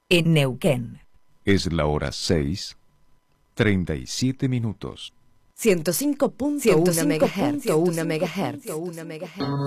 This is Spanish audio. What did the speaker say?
en Neuquén. Es la hora 6:37. 105.1 MHz.